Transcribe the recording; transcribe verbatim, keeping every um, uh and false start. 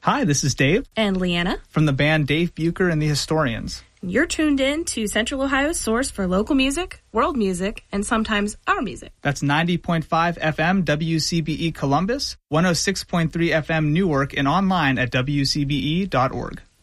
Hi, this is Dave. And Leanna. From the band Dave Bucher and the Historians. You're tuned in to Central Ohio's source for local music, world music, and sometimes our music. That's ninety point five F M W C B E Columbus, one oh six point three F M Newark, and online at W C B E dot org.